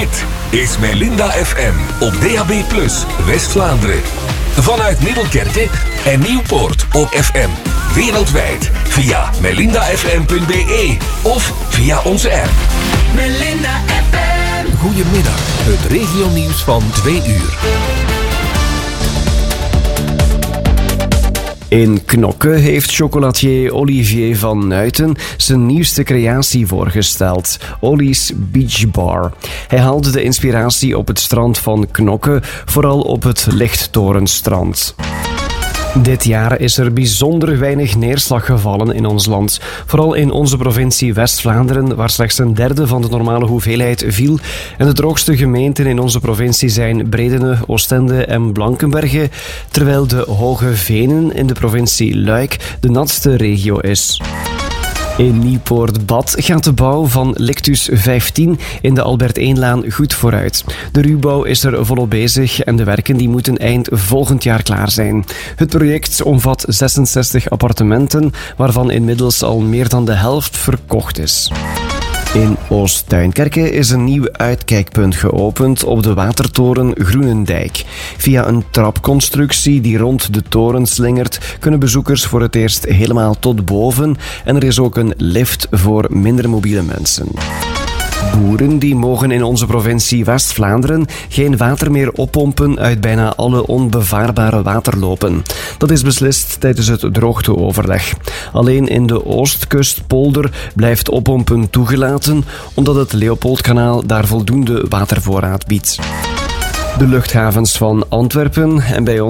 Dit is Melinda FM op DAB+, West-Vlaanderen. Vanuit Middelkerke en Nieuwpoort op FM. Wereldwijd via melindafm.be of via onze app. Melinda FM. Goedemiddag, het regionieuws van 2 uur. In Knokke heeft chocolatier Olivier van Nuiten zijn nieuwste creatie voorgesteld, Ollie's Beach Bar. Hij haalde de inspiratie op het strand van Knokke, vooral op het Lichttorenstrand. Dit jaar is er bijzonder weinig neerslag gevallen in ons land. Vooral in onze provincie West-Vlaanderen, waar slechts een derde van de normale hoeveelheid viel. En de droogste gemeenten in onze provincie zijn Bredene, Oostende en Blankenberge, terwijl de Hoge Venen in de provincie Luik de natste regio is. In Nieuwpoort-Bad gaat de bouw van Lictus 15 in de Albert Eenlaan goed vooruit. De ruwbouw is er volop bezig en de werken die moeten eind volgend jaar klaar zijn. Het project omvat 66 appartementen, waarvan inmiddels al meer dan de helft verkocht is. In Oost-Tuinkerke is een nieuw uitkijkpunt geopend op de watertoren Groenendijk. Via een trapconstructie die rond de toren slingert, kunnen bezoekers voor het eerst helemaal tot boven en er is ook een lift voor minder mobiele mensen. Boeren die mogen in onze provincie West-Vlaanderen geen water meer oppompen uit bijna alle onbevaarbare waterlopen. Dat is beslist tijdens het droogteoverleg. Alleen in de Oostkustpolder blijft oppompen toegelaten, omdat het Leopoldkanaal daar voldoende watervoorraad biedt. De luchthavens van Antwerpen en bij